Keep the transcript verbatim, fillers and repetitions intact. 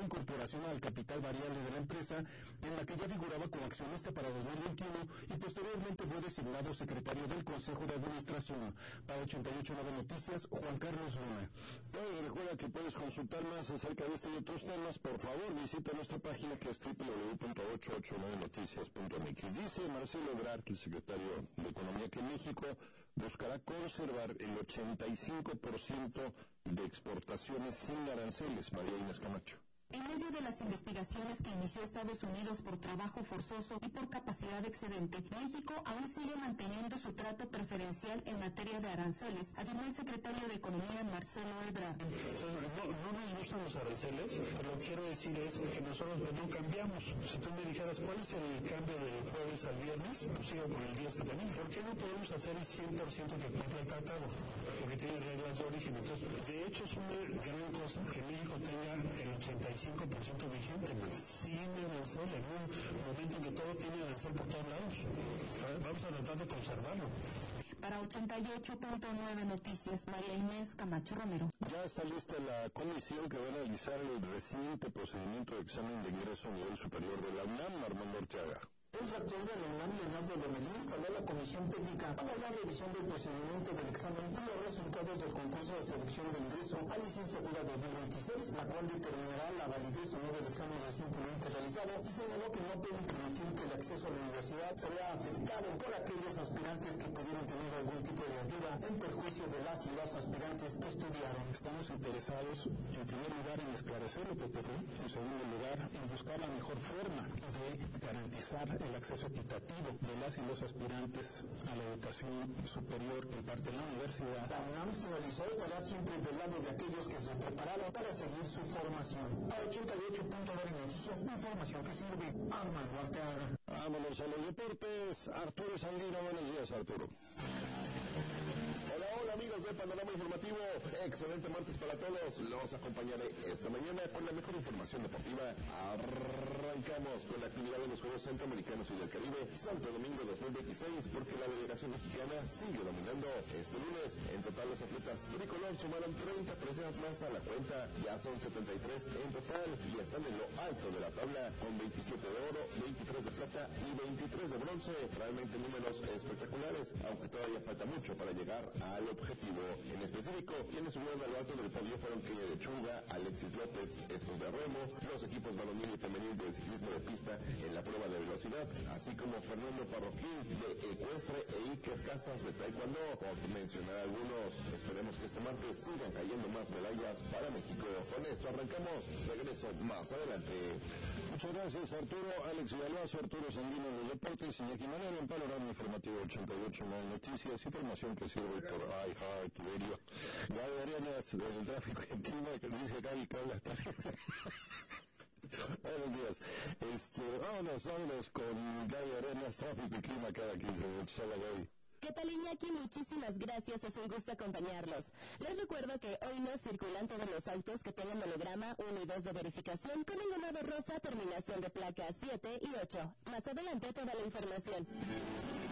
incorporación al capital variable de la empresa, en la que ya figuraba como accionista para dos mil veintiuno y posteriormente fue designado secretario del Consejo de Administración. Para ochenta y ocho nueve Noticias, Juan Carlos Luna. Bueno, recuerda que puedes consultar más acerca de este y otros temas. Por favor, visita nuestra página que es doble u doble u doble u punto ochocientos ochenta y nueve noticias punto m x. Dice Marcelo Ebrard, el secretario de Economía, que México buscará conservar el ochenta y cinco por ciento de exportaciones sin aranceles. María Inés Camacho. En medio de las investigaciones que inició Estados Unidos por trabajo forzoso y por capacidad excedente, México aún sigue manteniendo su trato preferencial en materia de aranceles, afirmó el secretario de Economía, Marcelo Ebrard. No, no nos gustan los aranceles, pero lo que quiero decir es que nosotros no cambiamos. Si tú me dijeras cuál es el cambio del jueves al viernes, pues sigo con el diez que tenía. ¿Por qué no podemos hacer el cien por ciento que cumple el tratado? Porque tiene reglas de origen. Entonces, de hecho, es una gran cosa que México tenga el ochenta y cinco por ciento vigente, sin arancel, en un momento en que todo tiene arancel por todos lados. Vamos a tratar de conservarlo. Para ochenta y ocho punto nueve Noticias, María Inés Camacho Romero. Ya está lista la comisión que va a analizar el reciente procedimiento de examen de ingreso a nivel superior de la UNAM, Armando Ortega. El rector de la UNAM, Leonardo Lomelí, instaló la comisión técnica para la revisión del procedimiento del examen y los resultados del concurso de selección de ingreso a licenciatura dos mil veintiséis, la cual determinará la validez o no del examen recientemente realizado, y señaló que no pueden permitir que el acceso a la universidad se vea afectado por aquellos aspirantes que pudieron tener algún tipo de ayuda en perjuicio de las y los aspirantes que estudiaron. Estamos interesados, en primer lugar, en esclarecer lo que ocurrió, en segundo lugar, en buscar la mejor forma de garantizar el acceso equitativo de las y los aspirantes a la educación superior que imparte la universidad. La UNAM finalizó estará siempre del lado de aquellos que se prepararon para seguir su formación. A ochenta y ocho punto nueve Noticias, información que sirve. Armando Arteaga. Vámonos a los deportes. Arturo Sanguino, buenos días, Arturo. Hola, hola amigos de Panorama Informativo, excelente martes para todos, los acompañaré esta mañana con la mejor información deportiva. Arrancamos con la actividad de los Juegos Centroamericanos y del Caribe, Santo Domingo dos mil veintiséis, porque la delegación mexicana sigue dominando. Este lunes, en total los atletas tricolor sumaron treinta preseas más a la cuenta, ya son setenta y tres en total, y están en lo alto de la tabla, con veintisiete de oro, veintitrés de plata y veintitrés de bronce, realmente números espectaculares, aunque todavía falta mucho para llegar al objetivo. En específico, quienes subieron a lo alto del podio fueron Kenia de Chuga, Alexis López, estos de remo, los equipos varonil y femenil del ciclismo de pista en la prueba de velocidad, así como Fernando Parroquín de ecuestre e Iker Casas de taekwondo, por mencionar algunos. Esperemos que este martes sigan cayendo más medallas para México. Con esto arrancamos, regreso más adelante. Muchas gracias, Arturo. Alex Villalbazo, Arturo Sanguino de Deportes, Iñaki Manero en Panorama Informativo ochenta y ocho nueve Noticias, información que sirve por iHeartRadio. Gaby Arenas del tráfico y clima, que dice Gaby que habla. Buenos días. Este, vámonos, vámonos con Gaby Arenas, tráfico y clima cada quince minutos. Hola, Gaby. ¿Qué tal, Iñaki? Muchísimas gracias, es un gusto acompañarlos. Les recuerdo que hoy no circulan todos los autos que tengan holograma uno y dos de verificación con el llamado rosa, terminación de placas siete y ocho. Más adelante toda la información.